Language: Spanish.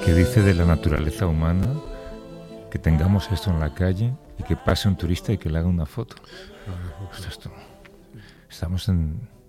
¿Qué dice de la naturaleza humana que tengamos esto en la calle y que pase un turista y que le haga una foto? Pues esto, estamos en